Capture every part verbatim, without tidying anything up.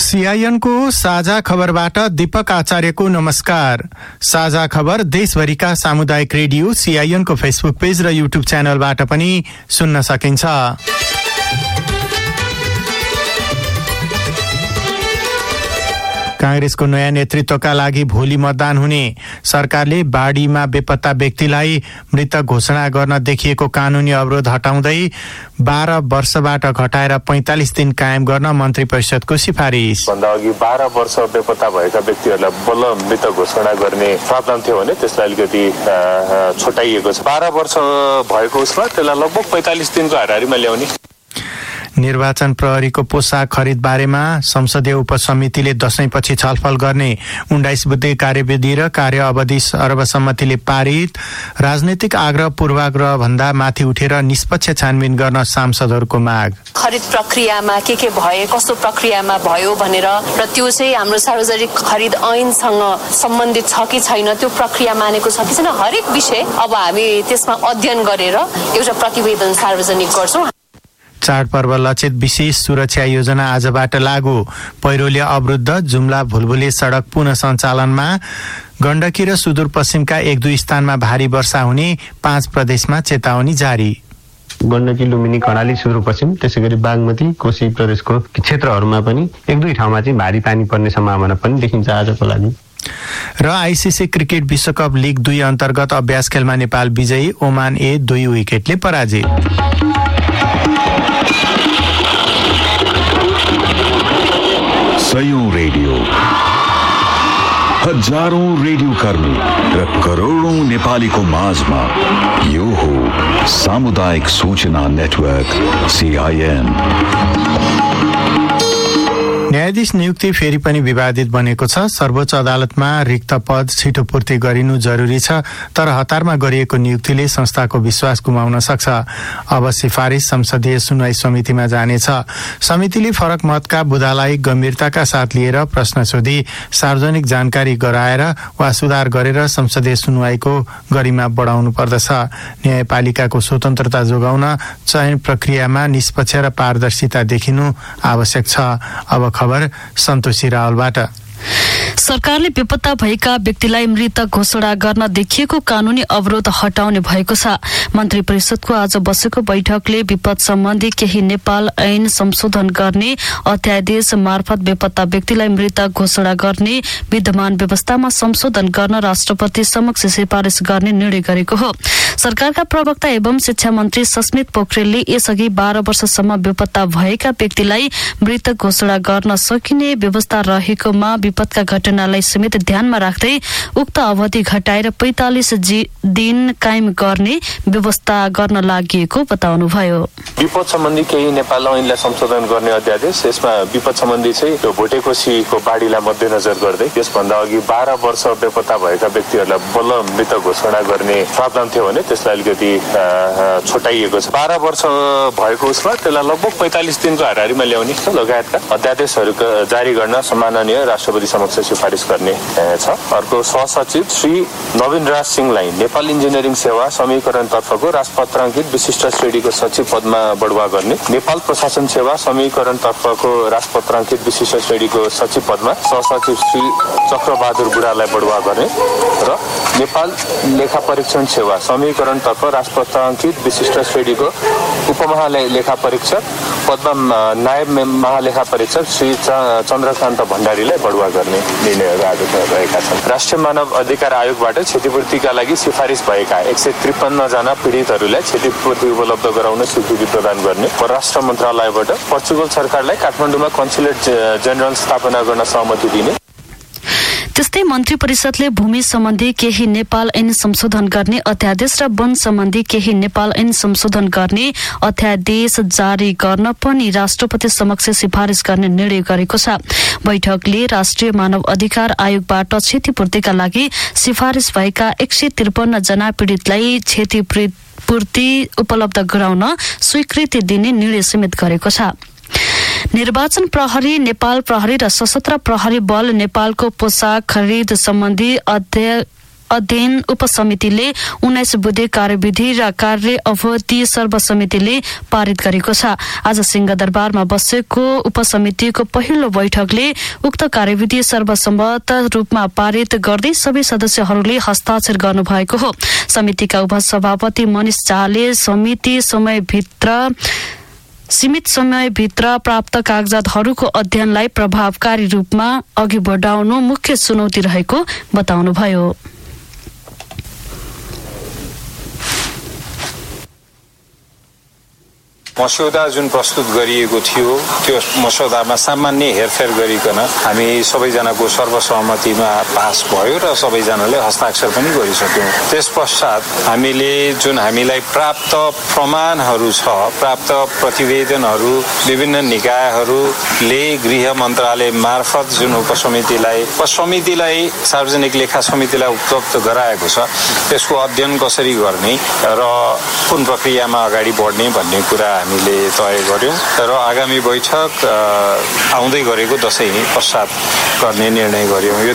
सीआईएनको साझा खबरबाट दीपक आचार्यको नमस्कार। साझा खबर देशभरिका सामुदायिक रेडियो सीआईएनको फेसबुक पेज र युट्युब च्यानलबाट पनि सुन्न सकिन्छ। कांग्रेसको नयाँ नेतृत्वका लागि भोलि मतदान हुने। सरकारले बाढीमा बेपत्ता व्यक्तिलाई मृत घोषणा गर्न देखिएको कानूनी अवरोध हटाउँदै बाह्र वर्षबाट घटाएर पैंतालिस दिन कायम गर्न मन्त्री परिषदको सिफारिस। भन्दा अघि बाह्र वर्ष बेपत्ता भएका व्यक्तिहरूलाई बल्ल मृत घोषणा गर्ने प्रावधान थियो भने त्यसलाई अलिकति छोटाइएको छ। बाह्र वर्ष भएको उसमा त्यसलाई लगभग पैंतालिस दिनको हाराहारीमा ल्याउने। निर्वाचन प्रहरीको पोसाक खरिद बारेमा संसदीय उपसमितिले दशैंपछि छलफल गर्ने। उन्नाइस बुद्धे कार्यविधि र कार्य अवधि सर्वसम्मतिले पारित। राजनैतिक आग्रह पूर्वाग्रह भन्दा माथि उठेर निष्पक्ष छानबिन गर्न सांसदहरूको माग। खरिद प्रक्रियामा के के भए, कस्तो प्रक्रियामा भयो भनेर र त्यो चाहिँ हाम्रो सार्वजनिक खरिद ऐनसँग सम्बन्धित छ कि छैन, त्यो प्रक्रिया मानेको छ कि छैन, हरेक विषय अब हामी त्यसमा अध्ययन गरेर एउटा प्रतिवेदन सार्वजनिक गर्छौं। चाडपर्व लक्षित विशेष सुरक्षा योजना आजबाट लागू। पहिरोले अवरुद्ध जुम्ला भुलभुले सड़क पुनः सञ्चालनमा। गण्डकी र सुदूरपश्चिमका एक दुई स्थानमा भारी वर्षा हुने। पाँच प्रदेशमा चेतावनी जारी। गण्डकी, लुम्बिनी, कर्णाली, सुदूरपश्चिम त्यसै गरी बागमती, कोशी प्रदेशको क्षेत्रहरूमा पनि एक दुई ठाउँमा चाहिँ भारी पानी पर्ने सम्भावना पनि देखिन्छ आजको लागि। र आइसिसी क्रिकेट विश्वकप लिग दुई अन्तर्गत अभ्यास खेलमा नेपाल विजयी। ओमान ए दुई विकेटले पराजित। सयौं रेडियो, हजारौं रेडियो कर्मी र करोडौं नेपालीको माझमा यो हो सामुदायिक सूचना नेटवर्क सीआईएन। न्यायाधीश नियुक्ति फेरि पनि विवादित बनेको छ। सर्वोच्च अदालतमा रिक्त पद छिटो पूर्ति गरिनु जरुरी छ, तर हतारमा गरिएको नियुक्तिले संस्थाको विश्वास गुमाउन सक्छ। अब सिफारिस संसदीय सुनवाई समितिमा जानेछ। समितिले फरक मतका बुदालाई गम्भीरताका साथ लिएर प्रश्न सोधी सार्वजनिक जानकारी गराएर वा सुधार गरेर संसदीय सुनवाईको गरिमा बढाउनु पर्दछ। न्यायपालिकाको स्वतन्त्रता जोगाउन चयन प्रक्रियामा निष्पक्ष र पारदर्शिता देखिनु आवश्यक छ। अब खबर सन्तोषी रावलबाट। सरकारले बेपत्ता भएका व्यक्तिलाई मृत घोषणा गर्न देखिएको कानूनी अवरोध हटाउने भएको छ। मन्त्री परिषदको आज बसेको बैठकले विपद सम्बन्धी केही नेपाल ऐन संशोधन गर्ने, अध्यादेश मार्फत बेपत्ता व्यक्तिलाई मृत घोषणा गर्ने, विद्यमान व्यवस्थामा संशोधन गर्न राष्ट्रपति समक्ष सिफारिस गर्ने निर्णय गरेको हो। सरकारका प्रवक्ता एवं शिक्षा मन्त्री सस्मित पोखरेलले यसअघि बाह्र वर्षसम्म बेपत्ता भएका व्यक्तिलाई मृत घोषणा गर्न सकिने व्यवस्था रहेकोमा विपदका घटनालाई समेत ध्यानमा राख्दै उक्त अवधि घटाएर पैंतालिस दिन कायम गर्ने व्यवस्था गर्न लागि बताउनुभयो। विपद सम्बन्धी केही नेपाल ऐनलाई संशोधन गर्ने अध्यादेश, यसमा विपद सम्बन्धी चाहिँ त्यो भोटेकोसीको बाढीलाई मध्यनजर गर्दै यसभन्दा अघि बाह्र वर्ष बेपत्ता भएका व्यक्तिहरूलाई बल्ल मृत घोषणा गर्ने प्रावधान थियो भने त्यसलाई अलिकति छोटाइएको छ। बाह्र वर्ष भएको उसमा त्यसलाई लगभग पैंतालिस दिनको हाराहारीमा ल्याउने लगायतका अध्यादेशहरू जारी गर्न सम्माननीय राष्ट्रपति समक्ष सिफारिस गर्ने छ। अर्को सहसचिव श्री नवीन राज सिंहलाई नेपाल इन्जिनियरिङ सेवा समीकरण तर्फको राजपत्राङ्कित विशिष्ट श्रेणीको सचिव पदमा बढुवा गर्ने, नेपाल प्रशासन सेवा समीकरण तर्फको राजपत्राङ्कित विशिष्ट श्रेणीको सचिव पदमा सहसचिव श्री चक्रबहादुर बुढालाई बढुवा गर्ने र नेपाल लेखा परीक्षण सेवा समीकरण तर्फ राजपत्राङ्कित विशिष्ट श्रेणीको उपमहालेखा परीक्षक पदमा नायब महालेखा परीक्षक श्री चन्द्रकान्त भण्डारीलाई बढुवा गर्ने निर्णयहरू आज रहेका छन्। राष्ट्रिय मानव अधिकार आयोगबाट क्षतिपूर्तिका लागि सिफारिस भएका एक सय त्रिपन्न जना पीडितहरूलाई क्षतिपूर्ति उपलब्ध गराउन स्वीकृति प्रदान गर्ने। परराष्ट्र मन्त्रालयबाट पोर्चुगल सरकारलाई काठमाडौँमा कन्सुलेट जेनरल स्थापना गर्न सहमति दिने। त्यस्तै मन्त्री परिषदले भूमि सम्बन्धी केही नेपाल ऐन संशोधन गर्ने अध्यादेश र वन सम्बन्धी केही नेपाल ऐन संशोधन गर्ने अध्यादेश जारी गर्न पनि राष्ट्रपति समक्ष सिफारिस गर्ने निर्णय गरेको छ। बैठकले राष्ट्रिय मानव अधिकार आयोगबाट क्षतिपूर्तिका लागि सिफारिस भएका एक सय त्रिपन्न जना पीडितलाई क्षतिपूर्ति उपलब्ध गराउन स्वीकृति दिने निर्णय समेत गरेको छ। निर्वाचन प्रहरी, नेपाल प्रहरी र सशस्त्र प्रहरी बल नेपालको पोसाक खरिद सम्बन्धी अध्ययन उपसमितिले उन्नाइस बुधे कार्यविधि र कार्य अवधि सर्वसमितिले पारित गरेको छ। आज सिंहदरबारमा बसेको उपसमितिको पहिलो बैठकले उक्त कार्यविधि सर्वसम्मत रूपमा पारित गर्दै सबै सदस्यहरूले हस्ताक्षर गर्नुभएको हो। समितिका उपसभापति मनिष झाले समिति समयभित्र सीमित समयभित्र प्राप्त कागजातहरूको अध्ययनलाई प्रभावकारी रूपमा अघि बढाउनु मुख्य चुनौती रहेको बताउनुभयो। मस्यौदा जुन प्रस्तुत गरिएको थियो त्यो मस्यौदामा सामान्य हेरफेर गरिकन हामी सबैजनाको सर्वसहमतिमा पास भयो र सबैजनाले हस्ताक्षर पनि गरिसक्यौँ। त्यस पश्चात हामीले जुन हामीलाई प्राप्त प्रमाणहरू छ, प्राप्त प्रतिवेदनहरू विभिन्न निकायहरूले गृह मन्त्रालय मार्फत जुन उपसमितिलाई उपसमितिलाई सार्वजनिक लेखा समितिलाई उपलब्ध गराएको छ त्यसको अध्ययन कसरी गर्ने र कुन प्रक्रियामा अगाडि बढ्ने भन्ने कुरा हामीले तय गर्यौं र आगामी बैठक आउँदै गरेको दशैं पश्चात गर्ने निर्णय गर्यौं।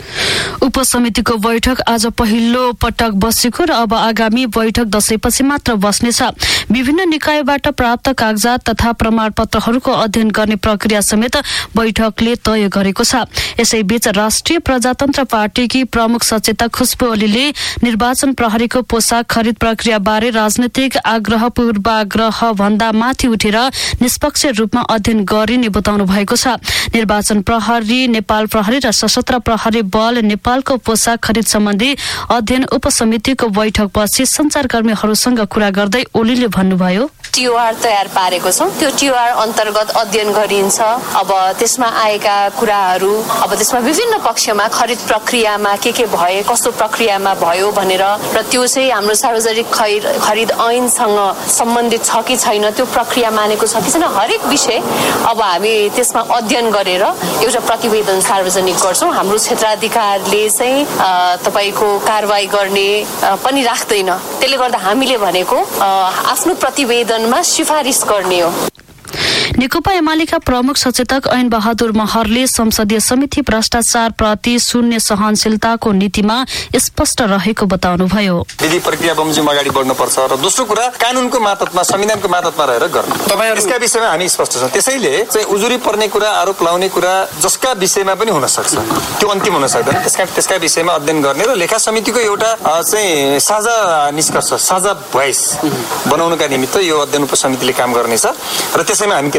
उपसमितिको बैठक आज पहिलो पटक बसेको र अब आगामी बैठक दशैंपछि मात्र बस्नेछ। विभिन्न निकायबाट प्राप्त कागजात तथा प्रमाणपत्रहरूको अध्ययन गर्ने प्रक्रिया समेत बैठकले तय गरेको छ। यसैबीच राष्ट्रिय प्रजातन्त्र पार्टीकी प्रमुख सचेतक खुशबु ओलीले निर्वाचन प्रहरीको पोसाक खरिद प्रक्रिया बारे राजनीतिक आग्रह पूर्वाग्रह भन्दा माथि उठेर निष्पक्ष रूपमा अध्ययन गरिने बताउनु भएको छ। निर्वाचन प्रहरी, नेपाल प्रहरी र सशस्त्र प्रहरी बल नेपालको पोसाक खरिद सम्बन्धी अध्ययन उपसमितिको बैठकपछि सञ्चारकर्मीहरूसँग कुरा गर्दै ओलीले भन्नुभयो, टिओआर तयार पारेको छौं। त्यो टिओआर अन्तर्गत अध्ययन गरिन्छ। अब त्यसमा आएका कुराहरू, अब त्यसमा विभिन्न पक्षमा खरिद प्रक्रियामा के के भए, कस्तो प्रक्रियामा भयो भनेर र त्यो चाहिँ हाम्रो सार्वजनिक खरिद ऐनसँग सम्बन्धित छ कि छैन, त्यो प्रक्रिया मानेको छ कि छैन, हरेक विषय अब हामी त्यसमा अध्ययन गरेर एउटा प्रतिवेदन सार्वजनिक गर्छौं। हाम्रो क्षेत्राधिकारले चाहिँ तपाईको कारबाही गर्ने पनि राख्दैन। त्यसले गर्दा हामीले भनेको आफ्नो प्रतिवेदनमा सिफारिस गर्ने हो। नेकपा एमालेका प्रमुख सचेतक ऐन बहादुर महरले संसदीय समिति भ्रष्टाचार प्रति शून्य सहनशीलताको नीतिमा स्पष्ट रहेको बताउनुभयो। विधि प्रक्रिया बमोजिम अगाडि बढ्नुपर्छ र दोस्रो कुरा कानूनको मातहतमा, संविधानको मातहतमा रहेर गर्नु। तपाईहरु यसका विषयमा हामी स्पष्ट छौं। त्यसैले चाहिँ उजुरी पर्ने कुरा, आरोप लाउने कुरा जसका विषयमा पनि हुन सक्छ, त्यो अन्तिम हुन सक्दैन। त्यसका त्यसका विषयमा अध्ययन गर्ने र लेखा समितिको एउटा चाहिँ साझा निष्कर्ष, साझा भोइस बनाउनका निमित्त यो अध्ययन उपसमितिले काम गर्नेछ र त्यसैमा हामी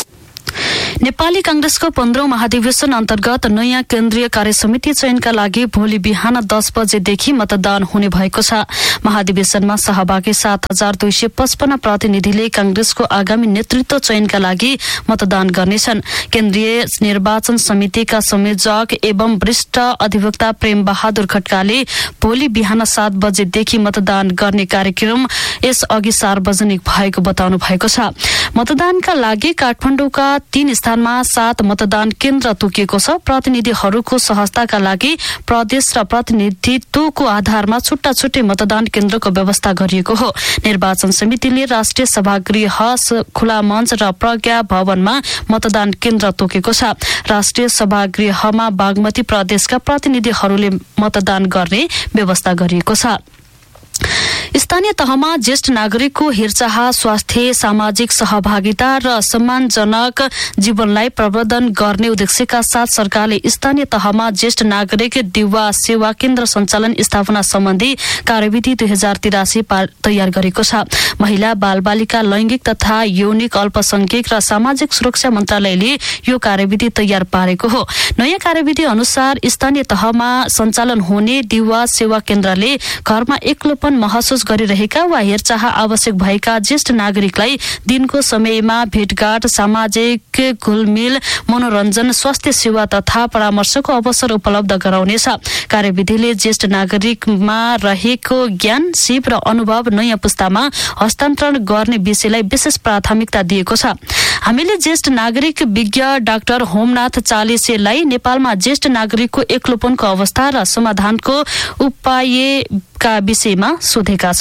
नेपाली कांग्रेसको पन्ध्रौं महाधिवेशन अन्तर्गत नयाँ केन्द्रीय कार्यसमिति चयनका लागि भोलि बिहान दस बजेदेखि मतदान हुने भएको छ। महाधिवेशनमा सहभागी सात हजार दुई सय पचपन्न प्रतिनिधिले कांग्रेसको आगामी नेतृत्व चयनका लागि मतदान गर्नेछन्। केन्द्रीय निर्वाचन समितिका संयोजक एवं वरिष्ठ अधिवक्ता प्रेम बहादुर खड्काले भोलि बिहान सात बजेदेखि मतदान गर्ने कार्यक्रम यसअघि सार्वजनिक भएको बताउनु भएको छ। मतदानका लागि काठमाडौँका तीन स्थानमा सात मतदान केन्द्र तोकिएको छ। प्रतिनिधिहरूको सहजताका लागि प्रदेश र प्रतिनिधित्वको आधारमा छुट्टा छुट्टै मतदान केन्द्रको व्यवस्था गरिएको हो। निर्वाचन समितिले राष्ट्रिय सभागृह, खुला मञ्च र प्रज्ञा भवनमा मतदान केन्द्र तोकेको छ। राष्ट्रिय सभागृहमा बागमती प्रदेशका प्रतिनिधिहरूले मतदान गर्ने व्यवस्था गरिएको छ। स्थानीय तहमा ज्येष्ठ नागरिकको हेरचाह, स्वास्थ्य, सामाजिक सहभागिता र सम्मानजनक जीवनलाई प्रवर्धन गर्ने उद्देश्यका साथ सरकारले स्थानीय तहमा ज्येष्ठ नागरिक दिवा सेवा केन्द्र सञ्चालन स्थापना सम्बन्धी कार्यविधि दुई हजार तिरासी तयार गरेको छ। महिला, बालबालिका, लैंगिक तथा यौनिक अल्पसंख्यक र सामाजिक सुरक्षा मन्त्रालयले यो कार्यविधि तयार पारेको हो। नयाँ कार्यविधि अनुसार स्थानीय तहमा सञ्चालन हुने दिवा सेवा केन्द्रले घरमा एक्लोपन महसुस गरिरहेका वा हेरचाह आवश्यक भएका ज्येष्ठ नागरिकलाई दिनको समयमा भेटघाट, सामाजिक घुलमिल, मनोरञ्जन, स्वास्थ्य सेवा तथा परामर्शको अवसर उपलब्ध गराउनेछ। कार्यविधिले ज्येष्ठ नागरिकमा रहेको ज्ञान, सिप र अनुभव नयाँ पुस्तामा हस्तान्तरण गर्ने विषयलाई विशेष प्राथमिकता दिएको छ। हामीले ज्येष्ठ नागरिक विज्ञ डाक्टर होमनाथ चालिसेलाई नेपालमा ज्येष्ठ नागरिकको एक्लोपनको अवस्था र समाधानको उपायका विषयमा सोधेका छौं।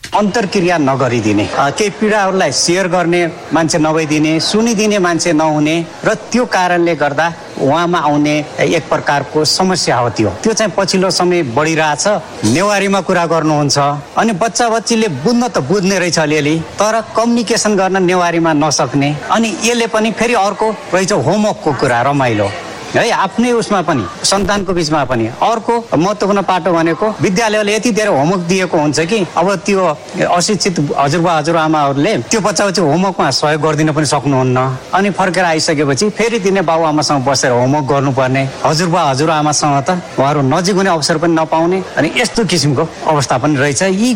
अन्तर्क्रिया नगरिदिने, केही पीडाहरूलाई सेयर गर्ने मान्छे नभइदिने, सुनिदिने मान्छे नहुने र त्यो कारणले गर्दा उहाँमा आउने एक प्रकारको समस्या हो। त्यो त्यो चाहिँ पछिल्लो समय बढिरहेछ। नेवारीमा कुरा गर्नुहुन्छ अनि बच्चा बच्चीले बुझ्न त बुझ्ने रहेछ अलिअलि, तर कम्युनिकेसन गर्न नेवारीमा नसक्ने। अनि यसले पनि फेरि अर्को रहेछ होमवर्कको कुरा, रमाइलो है आफ्नै उसमा पनि सन्तानको बिचमा पनि। अर्को महत्त्वपूर्ण पाटो भनेको विद्यालयले यति धेरै होमवर्क दिएको हुन्छ कि अब त्यो अशिक्षित हजुरबा हजुरआमाहरूले त्यो बच्चाको चाहिँ होमवर्कमा सहयोग गरिदिन पनि सक्नुहुन्न। अनि फर्केर आइसकेपछि फेरि दिने बाबुआमासँग बसेर होमवर्क गर्नुपर्ने, हजुरबा हजुरआमासँग त उहाँहरू नजिक हुने अवसर पनि नपाउने। अनि यस्तो किसिमको अवस्था पनि रहेछ। यी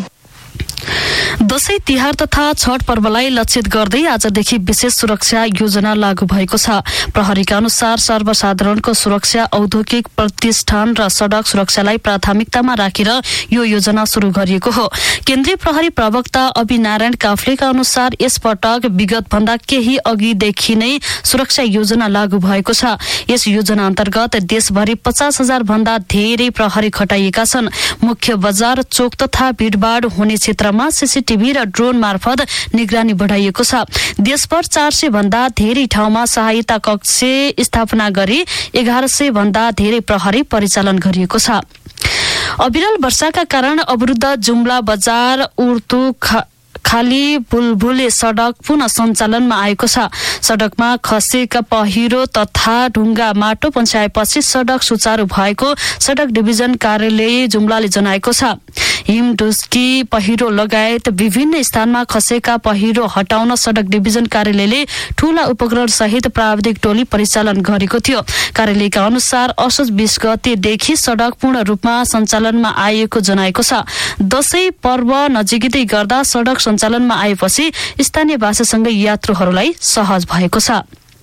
दशैं तिहार तथा छठ पर्वलाई लक्षित गर्दै आजदेखि विशेष सुरक्षा योजना लागू भएको छ। प्रहरीका अनुसार सर्वसाधारणको सुरक्षा, औद्योगिक प्रतिष्ठान र सड़क सुरक्षालाई प्राथमिकतामा राखेर यो योजना शुरू गरिएको हो। केन्द्रीय प्रहरी प्रवक्ता अभिनारायण काफ्लेका अनुसार यसपटक विगत भन्दा केही अघिदेखि नै सुरक्षा योजना लागू भएको छ। यस योजना अन्तर्गत देशभरि पचास हजार भन्दा धेरै प्रहरी खटाइएका छन्। मुख्य बजार, चोक तथा भीड़भाड़ हुने क्षेत्रमा सीसीटीभी र ड्रोन मार्फत निगरानी बढ़ाइएको छ। देशभर चार सय भन्दा धेरै ठाउँमा सहायता कक्ष स्थापना गरी एघार सय भन्दा धेरै प्रहरी परिचालन गरिएको छ। अविरल वर्षाका कारण अवरुद्ध जुम्ला बजार उर्तु खाली बुलबुले सड़क पुनः सञ्चालनमा आएको छ। सड़कमा खसेका पहिरो तथा ढुङ्गा माटो पन्छाएपछि सड़क सुचारू भएको सड़क डिभिजन कार्यालय जुम्लाले जनाएको छ। हिम, डुस्की, पहिरो लगायत विभिन्न स्थानमा खसेका पहिरो हटाउन सड़क डिभिजन कार्यालयले ठूला उपकरण सहित प्राविधिक टोली परिचालन गरेको थियो। कार्यालयका अनुसार असोज बीस गतेदेखि सड़क पूर्ण रूपमा सञ्चालनमा आएको जनाएको छ। दशैं पर्व नजिकै गर्दा सड़क सञ्चालनमा आएपछि स्थानीय भाषासँगै यात्रुहरूलाई सहज भएको छ।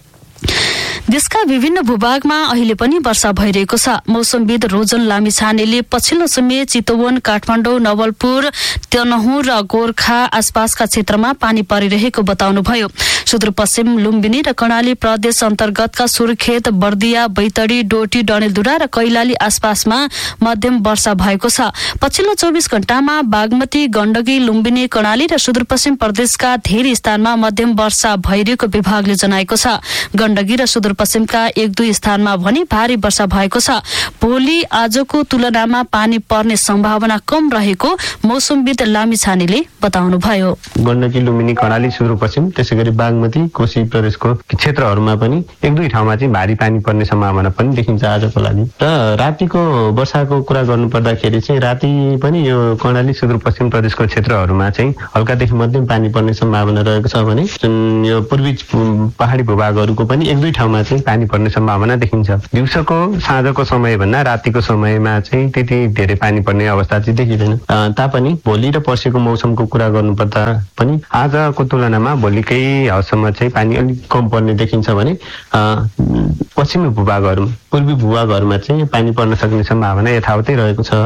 देशका विभिन्न भूभागमा अहिले पनि वर्षा भइरहेको छ। मौसमविद रोजन लामिछानेले पछिल्लो समय चितवन, काठमाडौँ, नवलपुर, तनहुँ र गोर्खा आसपासका क्षेत्रमा पानी परिरहेको बताउनुभयो। सुदूरपश्चिम लुम्बिनी र कर्णाली प्रदेश अन्तर्गतका सुर्खेत, बर्दिया, बैतडी, डोटी, डडेलधुरा र कैलाली आसपासमा मध्यम वर्षा भएको छ। पछिल्लो चौबिस घण्टामा बागमती, गण्डकी, लुम्बिनी, कर्णाली र सुदूरपश्चिम प्रदेशका धेरै स्थानमा मध्यम वर्षा भइरहेको विभागले जनाएको छ। गण्डकी र सुदूरपश्चिमका एक दुई स्थानमा भने भारी वर्षा भएको छ। भोलि आजको तुलनामा पानी पर्ने सम्भावना कम रहेको मौसमविद लामिछानेले बताउनुभयो। गण्डकी, लुम्बिनी, कर्णाली, सुदूरपश्चिम त्यसै गरी बागमती, कोशी प्रदेशको क्षेत्रहरूमा पनि एक दुई ठाउँमा चाहिँ भारी पानी पर्ने सम्भावना पनि देखिन्छ आजको लागि। र रातिको वर्षाको कुरा गर्नुपर्दाखेरि चाहिँ राति पनि यो कर्णाली, सुदूरपश्चिम प्रदेशको क्षेत्रहरूमा चाहिँ हल्कादेखि मध्यम पानी पर्ने सम्भावना रहेको छ भने यो पूर्वी पहाडी भूभागहरूको पनि एक दुई ठाउँमा चाहिँ पानी पर्ने सम्भावना देखिन्छ। दिउँसोको साँझको समय भन्दा रातिको समयमा चाहिँ त्यति धेरै पानी पर्ने अवस्था चाहिँ देखिँदैन। तापनि भोलि र पर्सिको मौसमको कुरा गर्नुपर्दा पनि आजको तुलनामा भोलिकै हदसम्म चाहिँ पानी अलिक कम पर्ने देखिन्छ भने पश्चिमी भूभागहरू पूर्वी भूभागहरूमा चाहिँ पानी पर्न सक्ने सम्भावना यथावतै रहेको छ।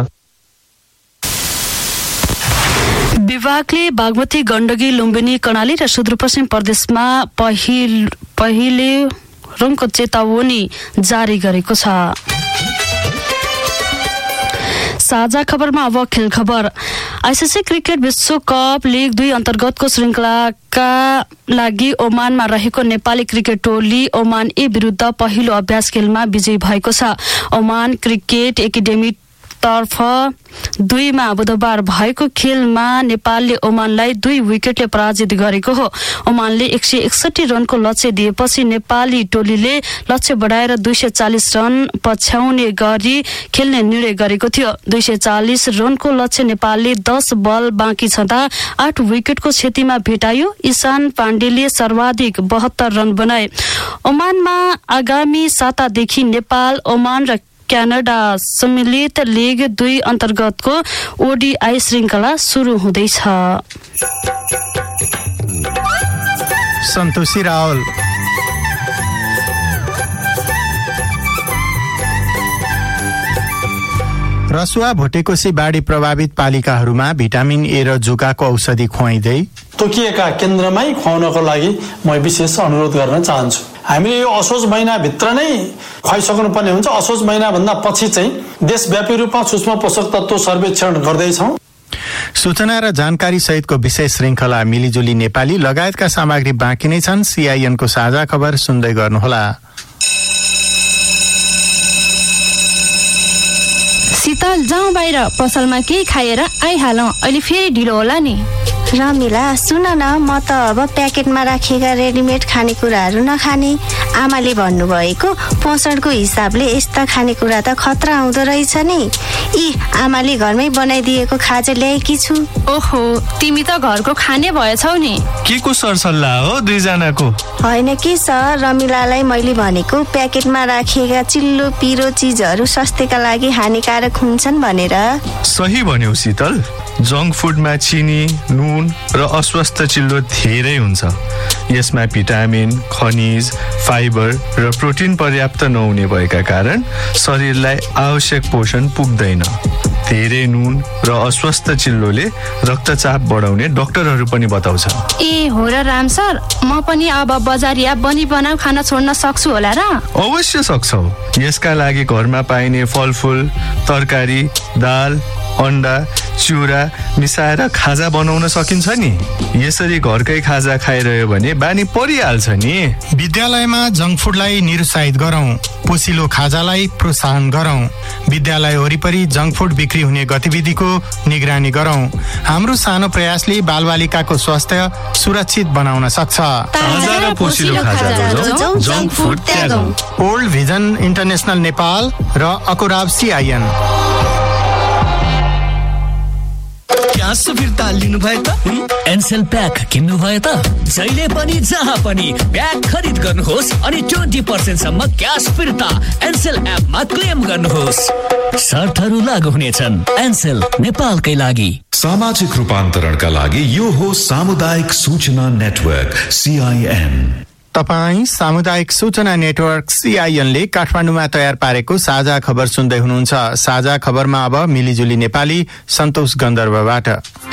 विभागले बागमती, गण्डकी, लुम्बिनी, कर्णाली र सुदूरपश्चिम प्रदेशमा पहिल पहिले रङको चेतावनी जारी गरेको छ। साझा खबरमा अब खेल खबर। आइसिसी क्रिकेट विश्वकप लिग दुई अन्तर्गतको श्रृङ्खलाका लागि ओमानमा रहेको नेपाली क्रिकेट टोली ओमान ए विरुद्ध पहिलो अभ्यास खेलमा विजयी भएको छ। ओमान क्रिकेट एकाडेमी तर्फ दुईमा बुधबार भएको खेलमा नेपालले ओमानलाई दुई विकेटले पराजित गरेको हो। ओमानले एक सय एकसठी रनको लक्ष्य दिएपछि नेपाली टोलीले लक्ष्य बढाएर दुई सय चालिस रन पछ्याउने गरी खेल्ने निर्णय गरेको थियो। दुई सय चालिस रनको लक्ष्य नेपालले दस बल बाँकी छँदा आठ विकेटको क्षतिमा भेटायो। ईशान पाण्डेले सर्वाधिक बहत्तर रन बनाए। ओमानमा आगामी सातादेखि नेपाल, ओमान र क्यानाडा सम्मिलित लिग दुई अन्तर्गतको ओडिआई श्रृङ्खला सुरु हुँदैछ। सन्तोषी रावल। रसुवा, भोटेकोशी बाढी प्रभावित पालिकाहरूमा भिटामिन ए र जुकाको औषधि खुवाइँदै तोकिएका केन्द्रमै खुवाउनको लागि म विशेष अनुरोध गर्न चाहन्छु। हामीले यो असोज महिनाभित्र नै खुवाइसक्नुपर्ने हुन्छ। असोज महिनाभन्दा पछि चाहिँ देशव्यापी रूपमा सूक्ष्म पोषक तत्त्व सर्वेक्षण गर्दैछौँ। सूचना र जानकारी सहितको विशेष श्रृङ्खला मिलिजुली नेपाली लगायतका सामग्री बाँकी नै छन्। सीआईएनको साझा खबर सुन्दै गर्नुहोला। शीतल जाउँ बाहिर, पसलमा केही खाएर आइहालौँ, अहिले फेरि ढिलो होला नि। रमिला सुन न, म त अब प्याकेटमा राखेका रेडिमेड खानेकुराहरू नखाने। आमाले भन्नुभएको पोषणको हिसाबले यस्ता खानेकुरा त खतरा आउँदो रहेछ नि। यी आमाले घरमै बनाइदिएको खाजा ल्याएकी छु। ओहो, तिमी त घरको खाने भएछौ नि। के को सरसल्लाह हो दुईजनाको? होइन के सर, रमिलालाई मैले भनेको प्याकेटमा राखेका चिल्लो पिरो चिजहरू स्वास्थ्यका लागि हानिकारक हुन्छन् भनेर। सही भन्यौ शीतल, जङ्क फुडमा चिनी, नुन र अस्वस्थ चिल्लो धेरै हुन्छ। यसमा भिटामिन, खनिज, फाइबर र प्रोटिन पर्याप्त नहुने भएका कारण शरीरलाई आवश्यक पोषण पुग्दैन। धेरै नुन र अस्वस्थ चिल्लोले रक्तचाप बढाउने डाक्टरहरू पनि बताउँछ। ए हो र राम सर, म पनि अब बजारिया बनी बनाऊ खाना छोड्न सक्छु होला र? अवश्य सक्छौ। यसका लागि घरमा पाइने फलफुल, तरकारी, दाल, अन्डा, चिउरा मिसाएर खाजा बनाउन सकिन्छ नि। यसरी घरकै खाजा खाइरह्यो भने बानी परिहाल्छ नि। विद्यालयमा जङ्क फुडलाई निरुत्साहित गरौँ, पोसिलो खाजालाई प्रोत्साहन गरौँ। विद्यालय वरिपरि जङ्क फुड बिक्री हुने गतिविधिको निगरानी गरौँ। हाम्रो सानो प्रयासले बालबालिकाको स्वास्थ्य सुरक्षित बनाउन सक्छ। ओल्ड भिजन इन्टरनेसनल नेपाल र अकुराब सीआईएन। क्यास फिर्ता लिनु भयो त? एनसेल प्याक किन्नु भयो त? जहिले पनि जहाँ पनि प्याक खरिद गर्नुहोस् अनि ट्वेन्टी पर्सेन्ट सम्म क्यास फिर्ता एनसेल एपमा क्लेम गर्नुहोस्। शर्तहरू लागू हुनेछन्। एनसेल नेपालकै लागि। सामाजिक रूपान्तरणका लागि यो हो सामुदायिक सूचना नेटवर्क सीआईएन। तपाईँ सामुदायिक सूचना नेटवर्क सीआईएनले काठमाडौँमा तयार पारेको साझा खबर सुन्दै हुनुहुन्छ। साझा खबरमा अब मिलिजुली नेपाली सन्तोष गन्धर्वबाट।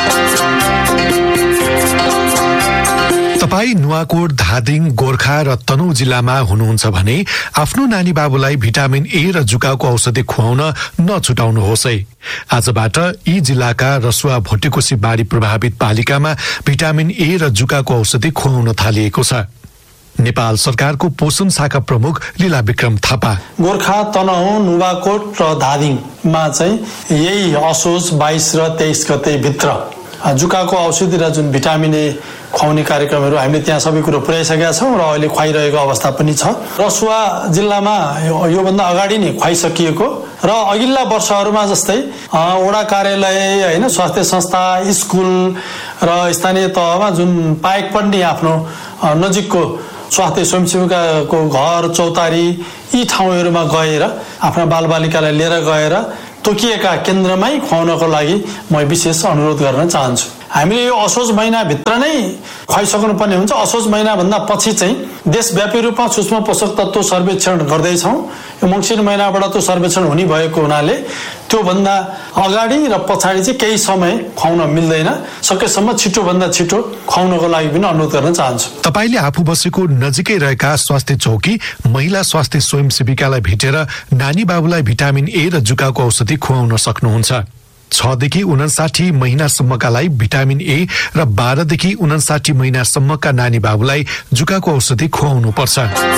तपाईँ नुवाकोट, धादिङ, गोर्खा र तनहुँ जिल्लामा हुनुहुन्छ भने आफ्नो नानी बाबुलाई भिटामिन ए र जुकाको औषधि खुवाउन नछुटाउनुहोस् है। आजबाट यी जिल्लाका रसुवा भोटेकोसी बाढी प्रभावित पालिकामा भिटामिन ए र जुकाको औषधि खुवाउन थालिएको छ। नेपाल सरकारको पोषण शाखा प्रमुख लीला विक्रम थापा। गोर्खा, तनहुँ, नुवाकोट र धादिङमा चाहिँ यही असोज बाइस र तेइस गते भित्र जुकाको औषधि र जुन भिटामिन ए खुवाउने कार्यक्रमहरू हामीले त्यहाँ सबै कुरो पुर्याइसकेका छौँ र अहिले खुवाइरहेको अवस्था पनि छ। रसुवा जिल्लामा योभन्दा अगाडि नै खुवाइसकिएको र अघिल्ला वर्षहरूमा जस्तै वडा कार्यालय होइन, स्वास्थ्य संस्था, स्कुल र स्थानीय तहमा जुन पाएक पनि आफ्नो नजिकको स्वास्थ्य स्वयंसेविकाको घर, चौतारी यी ठाउँहरूमा गएर आफ्ना बालबालिकालाई लिएर गएर तोकिएका केन्द्रमै खुवाउनको लागि म विशेष अनुरोध गर्न चाहन्छु। हामीले यो असोज महिनाभित्र नै खुवाइसक्नु पर्ने हुन्छ। असोज महिनाभन्दा पछि चाहिँ देशव्यापी रूपमा सूक्ष्म पोषक तत्त्व सर्वेक्षण गर्दैछौँ। यो मङ्सिर महिनाबाट त्यो सर्वेक्षण हुने भएको हुनाले त्योभन्दा अगाडि र पछाडि चाहिँ केही समय खुवाउन मिल्दैन। सकेसम्म छिटोभन्दा छिटो खुवाउनको लागि पनि अनुरोध गर्न चाहन्छु। तपाईँले आफू बसेको नजिकै रहेका स्वास्थ्य चौकी महिला स्वास्थ्य स्वयंसेविकालाई भेटेर नानी बाबुलाई भिटामिन ए र जुकाको औषधि खुवाउन सक्नुहुन्छ। छदेखि उनासाठी महिनासम्मका लागि भिटामिन ए र बाह्रदेखि उनासाठी महिनासम्मका नानी बाबुलाई जुकाको औषधि खुवाउनु पर्छ।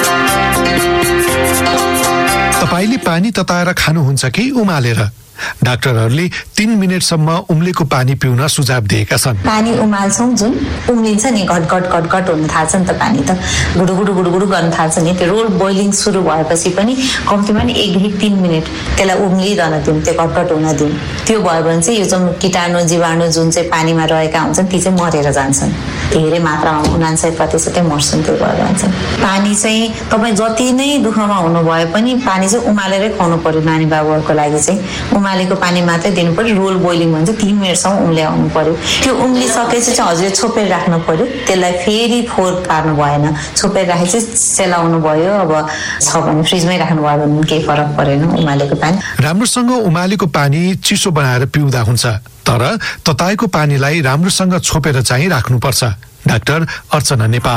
तपाईँले पानी तताएर खानुहुन्छ कि उमालेर? डाक्टरहरूले तीन मिनटसम्म उम्लेको पानी पिउन सुझाव दिएका छन्। पानी उमाल्छौँ जुन उम्लिन्छ नि, घटघट घटघट हुन थाल्छ नि त, पानी त गुडुगुडु गुडुगुडु गर्न थाल्छ नि। त्यो रोल बोइलिङ सुरु भएपछि पनि कम्तीमा नि एकदेखि तीन मिनट त्यसलाई उम्लिरहन दिउँ, त्यो घटघट हुन दिउँ। त्यो भयो भने चाहिँ यो चाहिँ कीटाणु जीवाणु जुन चाहिँ पानीमा रहेका हुन्छन् ती चाहिँ मरेर जान्छन्। धेरै मात्रामा उनान्सय प्रतिशतै मर्छन् त्यो भएर जान्छन्। पानी चाहिँ तपाईँ जति नै दुःखमा हुनु भए पनि पानी चाहिँ उमालेरै खुवाउनु पर्यो। नानी बाबुहरूको लागि चाहिँ उमालेको पानी मात्रै दिनु पर्यो। रोल बोइलिङ भन्छ तीन मिनटसम्म उम्ल्याउनु पर्यो। त्यो उम्लिसकेपछि चाहिँ हजुरले छोपेर राख्नु पर्यो। त्यसलाई फेरि फोहोर पार्नु भएन। छोपेर राखेपछि सेलाउनु भयो। अब छ भने फ्रिजमै राख्नु भयो भने केही फरक परेन उमालेको पानी। राम्रोसँग उमालेको पानी चिसो बनाएर पिउँदा हुन्छ, तर तताएको पानीलाई राम्रोसँग छोपेर चाहिँ राख्नुपर्छ। डाक्टर अर्चना नेपाल।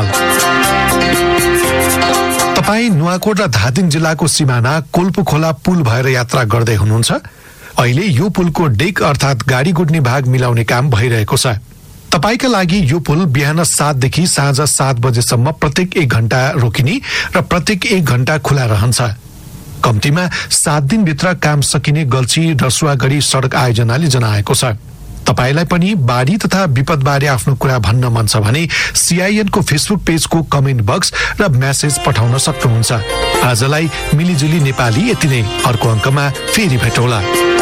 तपाईँ नुवाकोट र धादिङ जिल्लाको सिमाना कोल्पु खोला पुल भएर यात्रा गर्दै हुनुहुन्छ? अहिले यो पुलको डेक अर्थात् गाडी गुड्ने भाग मिलाउने काम भइरहेको छ। तपाईका लागि यो पुल बिहान सातदेखि साँझ सात बजेसम्म प्रत्येक एक घण्टा रोकिने र प्रत्येक एक घण्टा खुला रहन्छ। कम्तीमा सात दिनभित्र काम सकिने गल्छी रसुवागढी सडक आयोजनाले जनाएको छ। तपाईलाई पनि बाढी तथा विपदबारे आफ्नो कुरा भन्न मन छ भने सीआईएन को फेसबुक पेजको कमेन्ट बक्स र मेसेज पठाउन सक्नुहुन्छ। आजलाई मिलिजुली नेपाली यति नै। अर्को अङ्कमा फेरि भेटौँला।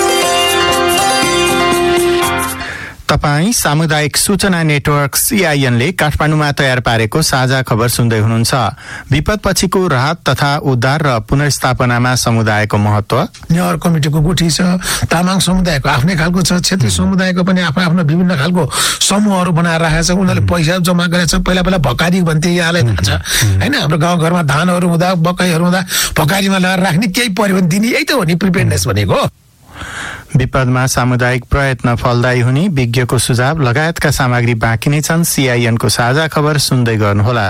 तपाई सामुदायिक सूचना नेटवर्क सीआईएनले काठमाडौँमा तयार पारेको साझा खबर सुन्दै हुनुहुन्छ। विपदपछिको राहत तथा उद्धार र पुनर्स्थापनामा समुदायको महत्व। नेवार कमिटीको गुठी छ, तामाङ समुदायको आफ्नै खालको छ, क्षेत्रीय समुदायको पनि आफ्नो आफ्नो विभिन्न खालको समूहहरू बनाएर राखेको छ। उनीहरूले पैसा जम्मा गरेको छ। पहिला पहिला भकारी भन्थे, यहाँलाई थाहा छ होइन? हाम्रो गाउँघरमा धानहरू हुँदा मकैहरू हुँदा भकारीमा लगाएर राख्ने, केही पर्यो भने दिने, यही त हो नि प्रिपेयर्डनेस भनेको। विपदमा सामुदायिक प्रयत्न फलदायी हुने विज्ञको सुझाव लगायतका सामग्री बाँकी नै छन्। सीआईएनको साझा खबर सुन्दै गर्नुहोला।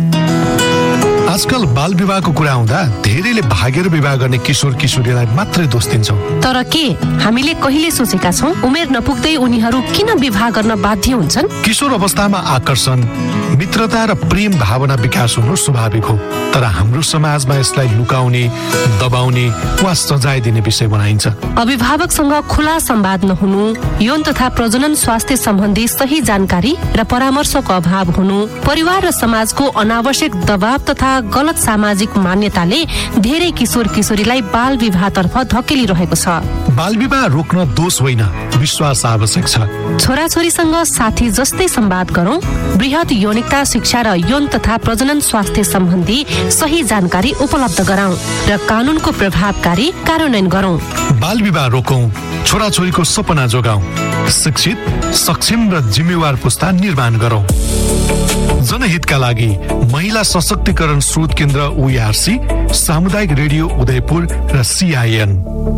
आजकल बाल विवाहको कुरा आउँदा धेरैले भागेर विवाह गर्ने किशोर किशोरीलाई मात्रै दोष दिन्छौँ। तर के हामीले कहिले सोचेका छौँ उमेर नपुग्दै उनीहरू किन विवाह गर्न बाध्य हुन्छन्? किशोर अवस्थामा आकर्षण, मित्रता र प्रेम भावना विकास हुनु स्वाभाविक हो। तर हाम्रो समाजमा यसलाई लुकाउने, दबाउने वा सजाय दिने विषय बनाइन्छ। अभिभावकसँग खुला संवाद नहुनु, यौन तथा प्रजनन स्वास्थ्य सम्बन्धी सही जानकारी र परामर्शको अभाव हुनु, परिवार र समाजको अनावश्यक दबाव तथा गलत सामाजिक मान्यताले धेरै किशोर किशोरीलाई बाल विवाहतर्फ धकेलिरहेको छ। बाल विवाह रोक्न दोष होइन, विश्वास आवश्यक छ। छोराछोरीसँग साथी जस्तै संवाद गरौं, बृहत यौनिकता शिक्षा र यौन तथा प्रजनन स्वास्थ्य सम्बन्धी सही जानकारी उपलब्ध गराउँ र कानूनको प्रभावकारी कार्यान्वयन गरौं। बाल विवाह रोकौं, छोराछोरीको सपना जोगाउँ, शिक्षित, सक्षम र जिम्मेवार पुस्ता निर्माण गरौं। जनहितका लागि महिला सशक्तिकरण स्रोत केन्द्र ओईआरसी, सामुदायिक रेडियो उदयपुर र सीआईएन।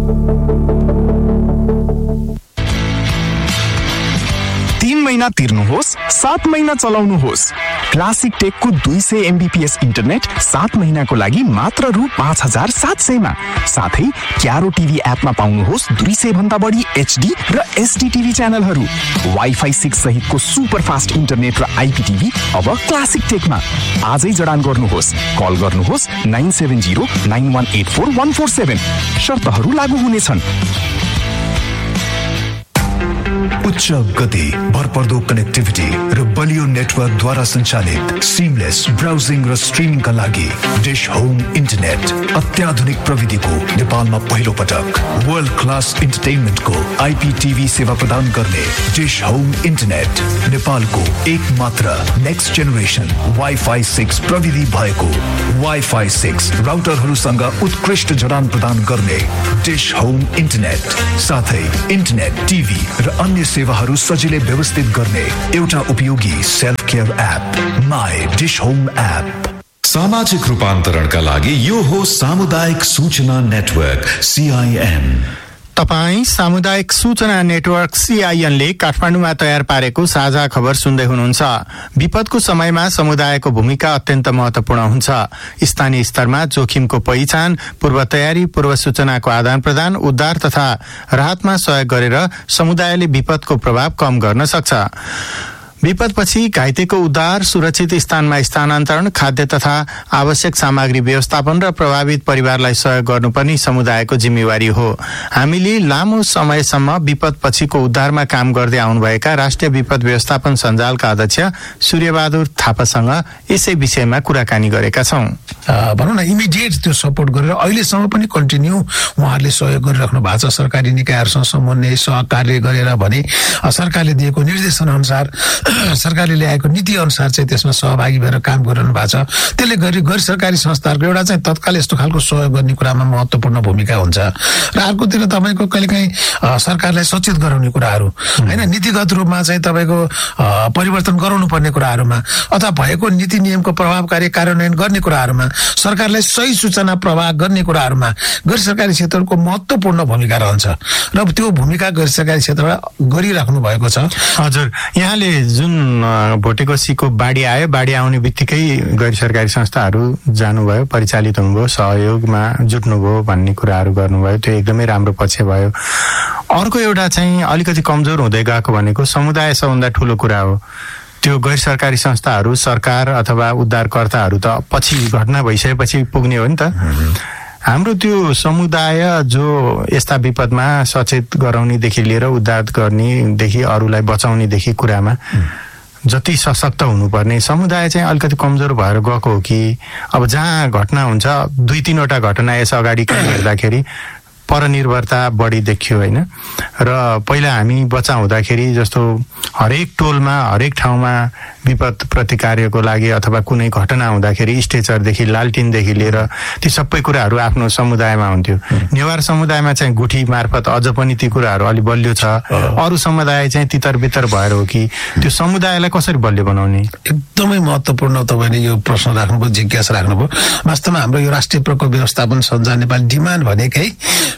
तीन महीना तिर्नुहोस्, सात महीना चलाउनुहोस्। क्लासिक टेकको दुई सय एमबीपीएस इन्टरनेट सात महीनाको लागि मात्र रु पाँच हजार सात सयमा। साथै क्यारो टिभी एपमा पाउनुहोस् दुई सय भन्दा बढी एचडी र एसडी टिभी च्यानलहरू। वाइफाई सिक्स सहितको सुपर फास्ट इन्टरनेट र आइपीटिभी अब क्लासिक टेकमा। आजै जडान गर्नुहोस्, कल गर्नुहोस् nine seven zero nine one eight four one four seven. शर्तहरू लागू हुनेछन्। उच्च गति, भरपर्दो कनेक्टिभिटी र बलियो नेटवर्कद्वारा सञ्चालित सिमलेस ब्राउजिङ र स्ट्रिमिङका लागि डिश होम इन्टरनेट। अत्याधुनिक प्रविधिको नेपालमा पहिलो पटक वर्ल्ड क्लास इन्टरटेनमेन्टको आइपीटिभी सेवा प्रदान गर्ने डिश होम इन्टरनेट नेपालको एक मात्र नेक्स्ट जेनेरेसन वाइफाई सिक्स प्रविधि भएको वाइफाई सिक्स राउटरहरूसँग उत्कृष्ट जडान प्रदान गर्ने डिश होम इन्टरनेट। साथै इन्टरनेट, टिभी र अन्य सेवाहरू सजिलै व्यवस्थित गर्ने एउटा उपयोगी self care app my dish home app. सामाजिक रूपान्तरणका लागि यो हो सामुदायिक सूचना नेटवर्क सीआईएन। तपाई सामुदायिक सूचना नेटवर्क सीआईएनले काठमाडौँमा तयार पारेको साझा खबर सुन्दै हुनुहुन्छ। विपदको समयमा समुदायको भूमिका अत्यन्त महत्वपूर्ण हुन्छ। स्थानीय स्तरमा जोखिमको पहिचान, पूर्व तयारी, पूर्व सूचनाको आदान प्रदान, उद्धार तथा राहतमा सहयोग गरेर समुदायले विपदको प्रभाव कम गर्न सक्छ। विपदपछि घाइतेको उद्धार, सुरक्षित स्थानमा स्थानान्तरण, खाद्य तथा आवश्यक सामग्री व्यवस्थापन र प्रभावित परिवारलाई सहयोग गर्नुपर्ने समुदायको जिम्मेवारी हो। हामीले लामो समयसम्म विपदपछिको उद्धारमा काम गर्दै आउनुभएका राष्ट्रिय विपद व्यवस्थापन सञ्जालका अध्यक्ष सूर्यबहादुर थापासँग यसै विषयमा कुराकानी गरेका छौं। भनौँ न इमिडिएट त्यो सपोर्ट गरेर अहिलेसम्म पनि कन्टिन्यू उहाँहरूले सहयोग गरिराख्नु भएको छ। सरकारी निकायहरूसँग समन्वय सहकार्य गरेर भने सरकारले दिएको निर्देशन अनुसार, सरकारले ल्याएको नीति अनुसार चाहिँ त्यसमा सहभागी भएर काम गरिरहनु भएको छ। त्यसले गरी गैर सरकारी संस्थाहरूको एउटा चाहिँ तत्काल यस्तो खालको सहयोग गर्ने कुरामा महत्त्वपूर्ण भूमिका हुन्छ। र अर्कोतिर तपाईँको कहिलेकाहीँ सरकारलाई सचेत गराउने कुराहरू होइन, नीतिगत रूपमा चाहिँ तपाईँको परिवर्तन गराउनु पर्ने कुराहरूमा अथवा भएको नीति नियमको प्रभावकारी कार्यान्वयन गर्ने कुराहरूमा, सरकारलाई सही सूचना प्रवाह गर्ने कुराहरूमा गैर सरकारी क्षेत्रको महत्त्वपूर्ण भूमिका रहन्छ र त्यो भूमिका गैर सरकारी क्षेत्रमा गरिराख्नु भएको छ। हजुर, यहाँले जुन जुन भोटेकोसीको बाढी आयो, बाढी आउने बित्तिकै गैर सरकारी संस्थाहरू जानुभयो, परिचालित हुनुभयो, सहयोगमा जुट्नुभयो भन्ने कुराहरू गर्नुभयो, त्यो एकदमै राम्रो पक्ष भयो। अर्को एउटा चाहिँ अलिकति कमजोर हुँदै गएको भनेको समुदाय सबभन्दा ठुलो कुरा हो। त्यो गैर सरकारी संस्थाहरू, सरकार अथवा उद्धारकर्ताहरू त पछि घटना भइसकेपछि पुग्ने हो नि त। हाम्रो त्यो समुदाय जो यस्ता विपदमा सचेत गराउनेदेखि लिएर उद्धार गर्नेदेखि अरूलाई बचाउनेदेखि कुरामा जति सशक्त हुनुपर्ने समुदाय चाहिँ अलिकति कमजोर भएर गएको हो कि अब जहाँ घटना हुन्छ दुई तीनवटा घटना यस अगाडि हेर्दाखेरि परनिर्भरता बढी देखियो होइन। र पहिला हामी बच्चा हुँदाखेरि जस्तो हरेक टोलमा हरेक ठाउँमा विपद प्रतिकार्यको लागि अथवा कुनै घटना हुँदाखेरि स्ट्रेचरदेखि लालटिनदेखि लिएर ती सबै कुराहरू आफ्नो समुदायमा हुन्थ्यो। नेवार समुदायमा चाहिँ गुठी मार्फत अझ पनि ती कुराहरू अलि बलियो छ। अरू समुदाय चाहिँ तितर बितर भएर हो कि त्यो समुदायलाई कसरी बलियो बनाउने? एकदमै महत्त्वपूर्ण तपाईँले यो प्रश्न राख्नुभयो, जिज्ञासा राख्नुभयो। वास्तवमा हाम्रो यो राष्ट्रिय प्रकोप व्यवस्थापन सञ्जाल नेपाल डिमान्ड भनेकै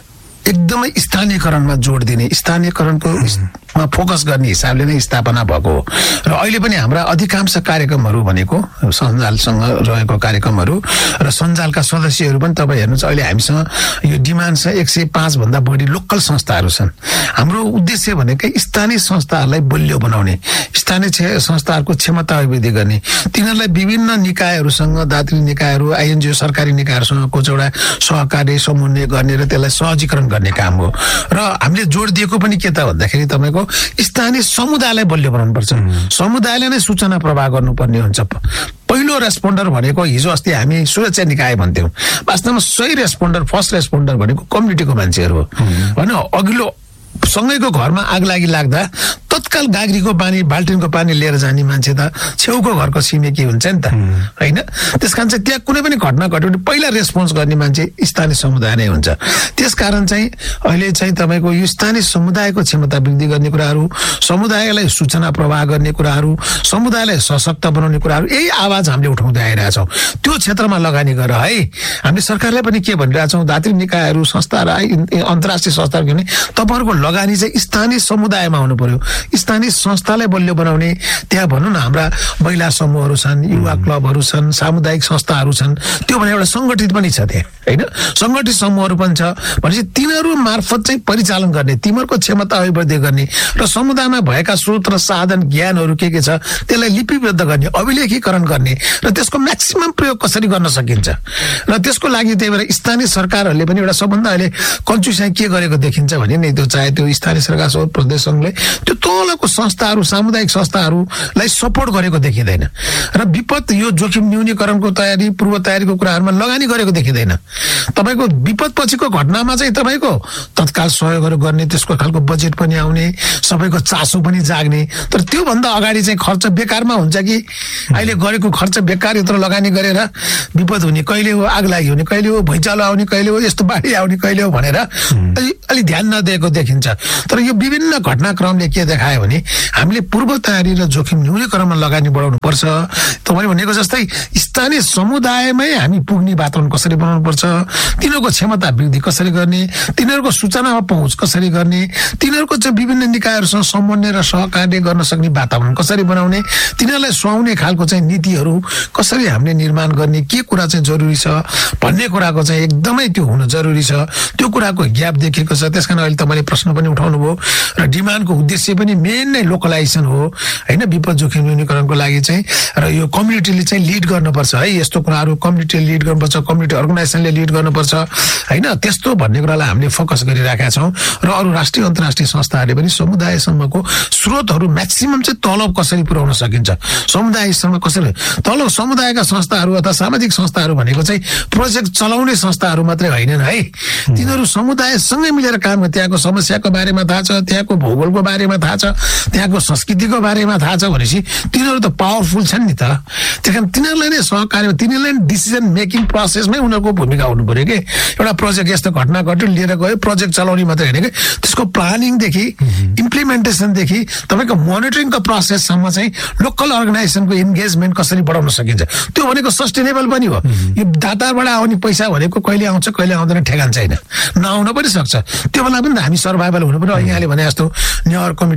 एकदमै स्थानीयकरणमा जोड दिने, स्थानीयकरणको मा फोकस गर्ने हिसाबले नै स्थापना भएको हो। र अहिले पनि हाम्रा अधिकांश कार्यक्रमहरू भनेको सञ्जालसँग रहेको कार्यक्रमहरू र सञ्जालका सदस्यहरू पनि तपाईँ हेर्नुहोस् अहिले हामीसँग यो डिमान्ड छ एक सय पाँच भन्दा बढी लोकल संस्थाहरू छन्। हाम्रो उद्देश्य भनेकै स्थानीय संस्थाहरूलाई बलियो बनाउने, स्थानीय संस्थाहरूको क्षमता अभिवृद्धि गर्ने, तिनीहरूलाई विभिन्न निकायहरूसँग, दात्री निकायहरू, आइएनजिओ सरकारी निकायहरूसँग कोचौडा सहकार्य समन्वय गर्ने र त्यसलाई सहजीकरण गर्ने काम हो। र हामीले जोड दिएको पनि के त भन्दाखेरि तपाईँको स्थानीय समुदायलाई बलियो बनाउनु पर्छ। समुदायले नै सूचना प्रवाह गर्नुपर्ने हुन्छ। पहिलो रेस्पोन्डर भनेको हिजो अस्ति हामी सुरक्षा निकाय भन्थ्यौँ, वास्तवमा सही रेस्पोन्डर फर्स्ट रेस्पोन्डर भनेको कम्युनिटीको मान्छेहरू हो होइन। अघिल्लो सँगैको घरमा आग लागि लाग्दा तत्काल गाग्रीको पानी बाल्टिनको पानी लिएर जाने मान्छे त छेउको घरको छिमेकी हुन्छ नि त होइन। त्यस कारण चाहिँ त्यहाँ कुनै पनि घटना घट्यो भने पहिला रेस्पोन्स गर्ने मान्छे स्थानीय समुदाय नै हुन्छ। त्यस कारण चाहिँ अहिले चाहिँ तपाईँको यो स्थानीय समुदायको क्षमता वृद्धि गर्ने कुराहरू, समुदायलाई सूचना प्रवाह गर्ने कुराहरू, समुदायलाई सशक्त बनाउने कुराहरू, यही आवाज हामीले उठाउँदै आइरहेछौँ। त्यो क्षेत्रमा लगानी गर है। हामीले सरकारलाई पनि के भनिरहेछौँ, दात्री निकायहरू, संस्थाहरू, अन्तर्राष्ट्रिय संस्थाहरू भने तपाईँहरूको लगानी चाहिँ स्थानीय समुदायमा हुनु पर्यो। स्थानीय संस्थालाई बलियो बनाउने, त्यहाँ भनौँ न हाम्रा महिला समूहहरू छन्, युवा क्लबहरू छन्, सामुदायिक संस्थाहरू छन्, त्यो भने एउटा सङ्गठित पनि छ त्यहाँ होइन। सङ्गठित समूहहरू पनि छ भनेपछि तिनीहरू मार्फत चाहिँ परिचालन गर्ने, तिमीहरूको क्षमता अभिवृद्धि गर्ने र समुदायमा भएका स्रोत र साधन ज्ञानहरू के के छ त्यसलाई लिपिबद्ध गर्ने, अभिलेखीकरण गर्ने र त्यसको म्याक्सिमम प्रयोग कसरी गर्न सकिन्छ। र त्यसको लागि त्यही भएर स्थानीय सरकारहरूले पनि एउटा सबभन्दा अहिले कन्जुसाइ के गरेको देखिन्छ भने नि त्यो चाहे त्यो स्थानीय सरकार हो, प्रदेश सङ्घले त्यो तलको संस्थाहरू, सामुदायिक संस्थाहरूलाई सपोर्ट गरेको देखिँदैन र विपद यो जोखिम न्यूनीकरणको तयारी, पूर्व तयारीको कुराहरूमा लगानी गरेको देखिँदैन। तपाईँको विपद पछिको घटनामा चाहिँ तपाईँको तत्काल सहयोगहरू गर्ने, त्यसको खालको बजेट पनि आउने, सबैको चासो पनि जाग्ने। तर त्योभन्दा अगाडि चाहिँ खर्च बेकारमा हुन्छ कि अहिले गरेको खर्च बेकार, यत्रो लगानी गरेर विपद हुने कहिले हो, आग लागि हुने कहिले हो, भुइँचालो आउने कहिले हो, यस्तो बाढी आउने कहिले हो भनेर अलि ध्यान नदिएको देखिन्छ। तर यो विभिन्न घटनाक्रमले के देखायो भने हामीले पूर्व तयारी र जोखिम न्यूनीकरणमा लगानी बढाउनु पर्छ। तपाईँले भनेको जस्तै स्थानीय समुदायमै हामी पुग्ने वातावरण कसरी बनाउनु पर्छ, तिनीहरूको क्षमता वृद्धि कसरी गर्ने, तिनीहरूको सूचनामा पहुँच कसरी गर्ने, तिनीहरूको चाहिँ विभिन्न निकायहरूसँग समन्वय र सहकार्य गर्न सक्ने वातावरण कसरी बनाउने, तिनीहरूलाई सुहाउने खालको चाहिँ नीतिहरू कसरी हामीले निर्माण गर्ने, के कुरा चाहिँ जरुरी छ भन्ने कुराको चाहिँ एकदमै त्यो हुन जरुरी छ। त्यो कुराको ग्याप देखेको छ। त्यस कारण अहिले तपाईँले प्रश्न पनि उठाउनु भयो र डिमान्डको उद्देश्य पनि मेन नै लोकलाइजेसन हो होइन। विपद जोखिम न्यूनीकरणको लागि चाहिँ र यो कम्युनिटीले चाहिँ लिड गर्नुपर्छ है। यस्तो कुराहरू कम्युनिटीले लिड गर्नुपर्छ, कम्युनिटी अर्गनाइजेसनले लिड गर्नुपर्छ होइन। त्यस्तो भन्ने कुरालाई हामीले फोकस गरिराखेका छौँ र अरू राष्ट्रिय अन्तर्राष्ट्रिय संस्थाहरूले पनि समुदायसम्मको स्रोतहरू म्याक्सिमम चाहिँ तलब कसरी पुर्याउन सकिन्छ, समुदायसम्म कसरी तलब, समुदायका संस्थाहरू अथवा सामाजिक संस्थाहरू भनेको चाहिँ प्रोजेक्ट चलाउने संस्थाहरू मात्रै होइनन् है। तिनीहरू समुदायसँगै मिलेर काम गर्छ। त्यहाँको समस्याको बारेमा थाहा छ, त्यहाँको भूगोलको बारेमा थाहा छ, त्यहाँको संस्कृतिको बारेमा थाहा छ भनेपछि तिनीहरू त पावरफुल छन् नि त। त्यस कारण तिनीहरूलाई नै सहकार्य, तिनीहरूलाई नै डिसिजन मेकिङ प्रोसेसमै उनीहरूको भूमिका हुनु पर्यो कि एउटा प्रोजेक्ट यस्तो घटना घट्यो लिएर गयो, प्रोजेक्ट चलाउने मात्रै होइन कि त्यसको प्लानिङदेखि इम्प्लिमेन्टेसनदेखि तपाईँको मोनिटरिङको प्रोसेससम्म चाहिँ लोकल अर्गनाइजेसनको इन्गेजमेन्ट कसरी बढाउन सकिन्छ। त्यो भनेको सस्टेनेबल पनि हो। यो दाताबाट आउने पैसा भनेको कहिले आउँछ कहिले आउँदैन ठेगान छैन, नआउन पनि सक्छ। त्यो बेला पनि त हामी सर्भाइभल हुनु पर्यो। यहाँले भने जस्तो नेवार कमिटी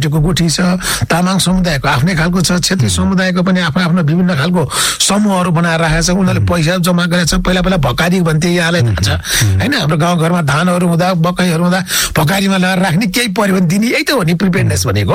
आदिवासीको गुठी छ, तामाङ समुदायको आफ्नै खालको छ, क्षेत्रीय समुदायको पनि आफ्नो आफ्नो विभिन्न खालको समूहहरू बनाएर राखेको छ। उनीहरूले पैसा जम्मा गरेको छ। पहिला पहिला भकारी भन्थे, यहाँलाई थाहा छ होइन? हाम्रो गाउँघरमा धानहरू हुँदा मकैहरू हुँदा भकारीमा लगाएर राख्ने, केही पर्यो भने दिने, यही त हो नि प्रिपेयरनेस भनेको।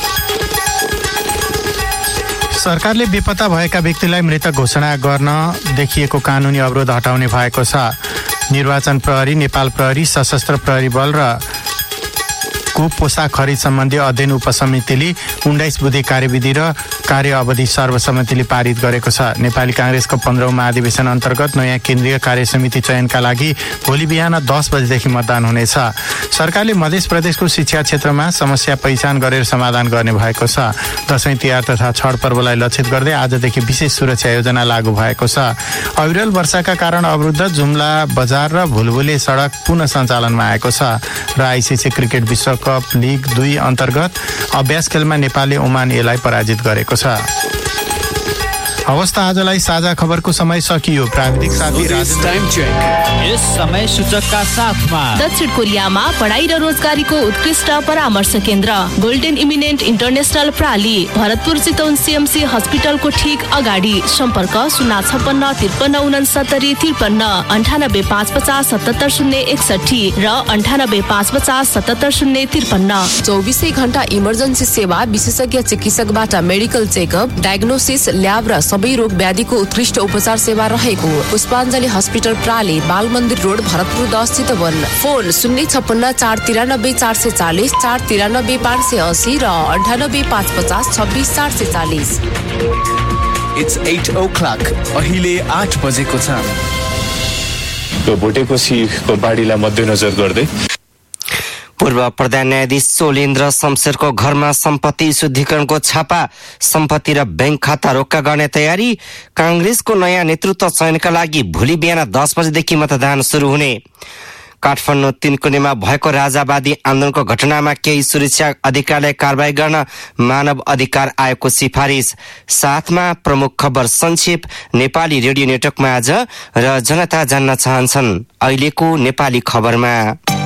सरकारले बेपत्ता भएका व्यक्तिलाई मृत घोषणा गर्न देखिएको कानुनी अवरोध हटाउने भएको छ। निर्वाचन प्रहरी, नेपाल प्रहरी, सशस्त्र प्रहरी बल र को पोसाक खरिद सम्बन्धी अध्ययन उपसमितिले उन्नाइस बुधे कार्यविधि र कार्य अवधि सर्वसम्मतिले पारित गरेको छ। नेपाली कांग्रेसको पन्ध्रौं महाधिवेशन अन्तर्गत नयाँ केन्द्रीय कार्य समिति चयनका लागि भोलि बिहान दस बजेदेखि मतदान हुनेछ। सरकारले मध्य प्रदेशको शिक्षा क्षेत्रमा समस्या पहिचान गरेर समाधान गर्ने भएको छ। दशैं तिहार तथा छठ पर्वलाई लक्षित गर्दै आजदेखि विशेष सुरक्षा योजना लागू भएको छ। अविरल वर्षाका कारण अवरुद्ध जुम्ला बजार र भुलभुले सडक पुनः सञ्चालनमा आएको छ र आइसिसी क्रिकेट विश्व कप लिग दुई अन्तर्गत अभ्यास खेलमा नेपालले ओमान एलाई पराजित गरेको छ। अवस्था आजलाई साझा खबरको समय सकियो। प्राविधिक साथी टाइम चेक यस समय सूचकका साथमा दक्षिण कोरियामा पढाइ र रोजगारीको उत्कृष्ट परामर्श केन्द्र golden eminent international प्राली, Bharatpur Chitwan CMC हस्पिटलको ठीक अगाडि। सम्पर्क शून्य छप्पन्न त्रिपन्न उनसत्तरी त्रिपन्न अन्ठानब्बे पाँच पचास सतहत्तर शून्य एकसठी र अन्ठानब्बे पाँच पचास सतहत्तर शून्य त्रिपन्न। चौबिसै घण्टा इमर्जेन्सी सेवा, विशेषज्ञ चिकित्सकबाट मेडिकल चेकअप, डायग्नोसिस, ल्याब र सबै रोग व्याधिको उत्कृष्ट उपचार सेवा रहेको पुष्पाञ्जली हस्पिटल प्राली, बाल मन्दिर रोड, भरतपुर दस चितवन। फोन शून्य छप्पन्न चार तिरानब्बे चार सय चालिस, चार तिरानब्बे पाँच सय अस्सी र अन्ठानब्बे पाँच पचास छब्बिस चार सय चालिस। It's at oh clock. अहिले आठ बजेको छ। भोटेकोसीको बाढीलाई मध्यनजर गर्दै पूर्व प्रधान न्यायाधीश सोलेन्द्र शमशेरको घरमा सम्पत्ति शुद्धिकरणको छापा, सम्पत्ति र बैंक खाता रोक्का गर्ने तयारी। कांग्रेसको नयाँ नेतृत्व चयनका लागि भोलि बिहान दस बजेदेखि मतदान सुरु हुने। काठमाडौँ तीनकुनेमा भएको राजावादी आन्दोलनको घटनामा केही सुरक्षा अधिकारीलाई कारबाही गर्न मानव अधिकार आयोगको सिफारिस। साथमा प्रमुख खबर संक्षेप नेपाली रेडियो नेटवर्कमा आज र जनता जान्न चाहन्छन् अहिलेको नेपाली खबरमा।